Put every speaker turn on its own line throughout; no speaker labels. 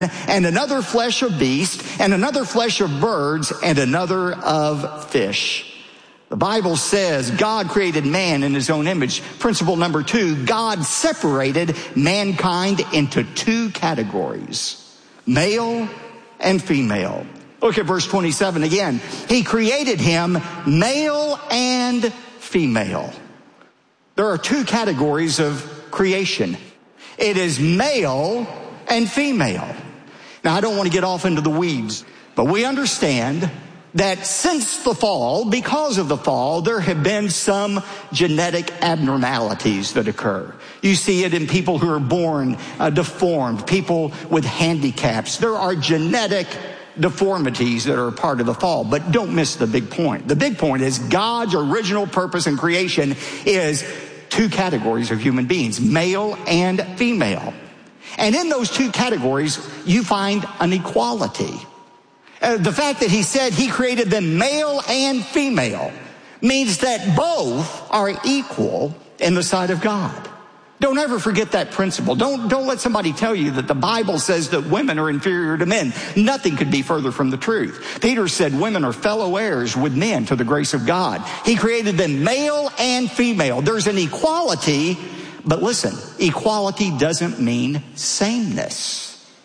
and another flesh of beast, and another flesh of birds, and another of fish. The Bible says God created man in his own image. Principle number 2, God separated mankind into 2 categories, male and female. Look at verse 27 again. He created him male and female. There are 2 categories of creation. It is male and female. Now, I don't want to get off into the weeds, but we understand that since the fall, because of the fall, there have been some genetic abnormalities that occur. You see it in people who are born deformed, people with handicaps. There are genetic deformities that are a part of the fall, but don't miss the big point. The big point is God's original purpose in creation is 2 categories of human beings, male and female. And in those 2 categories, you find an equality. The fact that he said he created them male and female means that both are equal in the sight of God. Don't ever forget that principle. Don't let somebody tell you that the Bible says that women are inferior to men. Nothing could be further from the truth. Peter said women are fellow heirs with men to the grace of God. He created them male and female. There's an equality, but listen, equality doesn't mean sameness.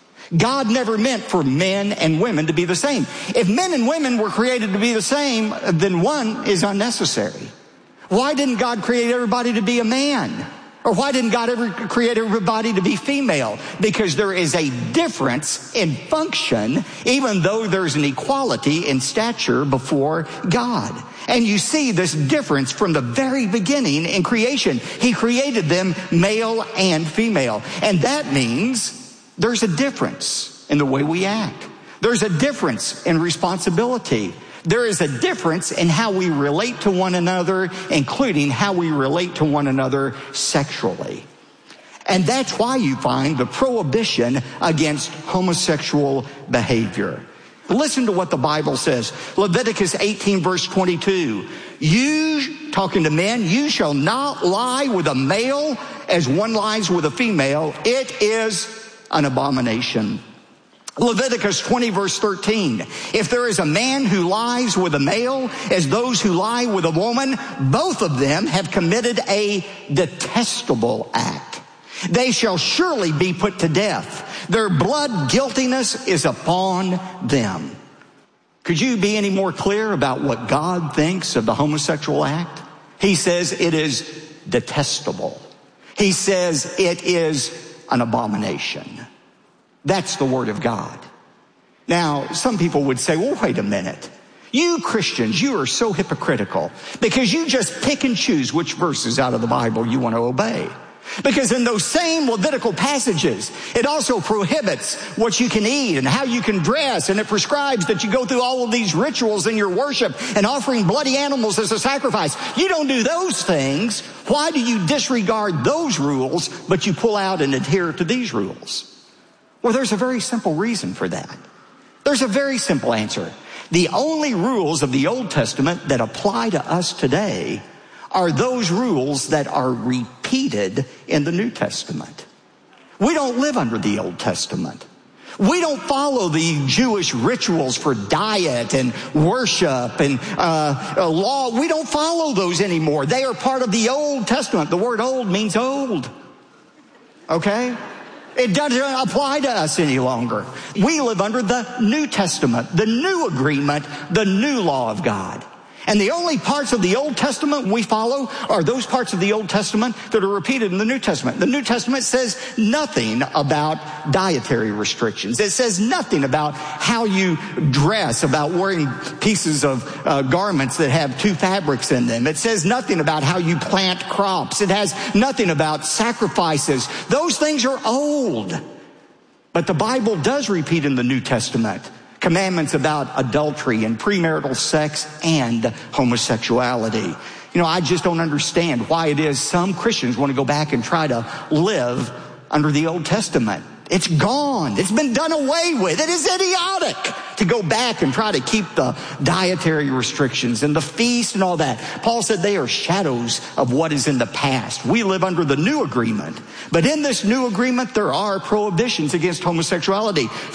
God never meant for men and women to be the same. If men and women were created to be the same, then one is unnecessary. Why didn't God create everybody to be a man? Or why didn't God ever create everybody to be female? Because there is a difference in function, even though there's an equality in stature before God. And you see this difference from the very beginning in creation. He created them male and female. And that means there's a difference in the way we act. There's a difference in responsibility. There is a difference in how we relate to one another, including how we relate to one another sexually. And that's why you find the prohibition against homosexual behavior. Listen to what the Bible says. Leviticus 18 verse 22. You, talking to men, you shall not lie with a male as one lies with a female. It is an abomination. Leviticus 20 verse 13. If there is a man who lies with a male as those who lie with a woman, both of them have committed a detestable act. They shall surely be put to death. Their blood guiltiness is upon them. Could you be any more clear about what God thinks of the homosexual act? He says it is detestable. He says it is an abomination. That's the word of God. Now, some people would say, well, wait a minute. You Christians, you are so hypocritical because you just pick and choose which verses out of the Bible you want to obey. Because in those same Levitical passages, it also prohibits what you can eat and how you can dress. And it prescribes that you go through all of these rituals in your worship and offering bloody animals as a sacrifice. You don't do those things. Why do you disregard those rules, but you pull out and adhere to these rules? Well, there's a very simple reason for that. There's a very simple answer. The only rules of the Old Testament that apply to us today are those rules that are repeated in the New Testament. We don't live under the Old Testament. We don't follow the Jewish rituals for diet and worship and law. We don't follow those anymore. They are part of the Old Testament. The word old means old. Okay? It doesn't apply to us any longer. We live under the New Testament, the new agreement, the new law of God. And the only parts of the Old Testament we follow are those parts of the Old Testament that are repeated in the New Testament. The New Testament says nothing about dietary restrictions. It says nothing about how you dress, about wearing pieces of garments that have 2 fabrics in them. It says nothing about how you plant crops. It has nothing about sacrifices. Those things are old. But the Bible does repeat in the New Testament commandments about adultery and premarital sex and homosexuality. You know, I just don't understand why it is some Christians want to go back and try to live under the Old Testament. It's gone. It's been done away with. It is idiotic to go back and try to keep the dietary restrictions and the feast and all that. Paul said they are shadows of what is in the past. We live under the new agreement. But in this new agreement, there are prohibitions against homosexuality.